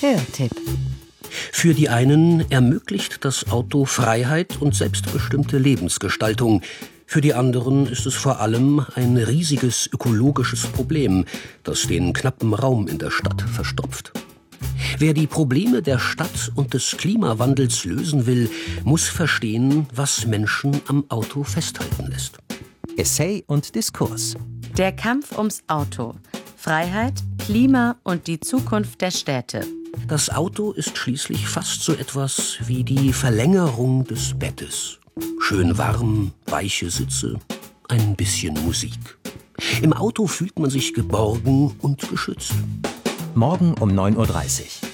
Hörtipp. Für die einen ermöglicht das Auto Freiheit und selbstbestimmte Lebensgestaltung. Für die anderen ist es vor allem ein riesiges ökologisches Problem, das den knappen Raum in der Stadt verstopft. Wer die Probleme der Stadt und des Klimawandels lösen will, muss verstehen, was Menschen am Auto festhalten lässt. Essay und Diskurs. Der Kampf ums Auto. Freiheit, Klima und die Zukunft der Städte. Das Auto ist schließlich fast so etwas wie die Verlängerung des Bettes. Schön warm, weiche Sitze, ein bisschen Musik. Im Auto fühlt man sich geborgen und geschützt. Morgen um 9:30 Uhr.